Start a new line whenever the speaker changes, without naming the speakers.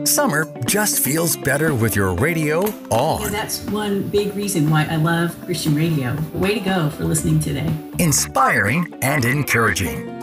Summer just feels better with your radio on.
And that's one big reason why I love Christian radio. Way to go for listening today.
Inspiring and encouraging.